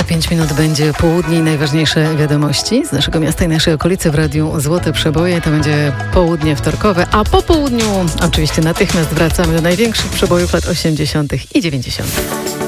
5 minut będzie południe i najważniejsze wiadomości z naszego miasta i naszej okolicy w Radiu Złote Przeboje. To będzie południe wtorkowe, a po południu oczywiście natychmiast wracamy do największych przebojów lat 80. i 90.